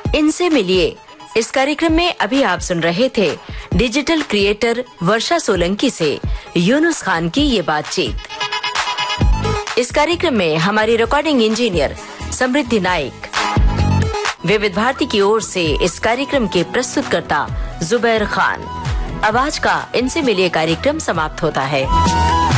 इनसे मिलिए। इस कार्यक्रम में अभी आप सुन रहे थे डिजिटल क्रिएटर वर्षा सोलंकी से यूनुस खान की ये बातचीत। इस कार्यक्रम में हमारी रिकॉर्डिंग इंजीनियर समृद्धि नाइक। विविध भारती की ओर से इस कार्यक्रम के प्रस्तुतकर्ता जुबैर खान। अब आज का इनसे मिलिए कार्यक्रम समाप्त होता है।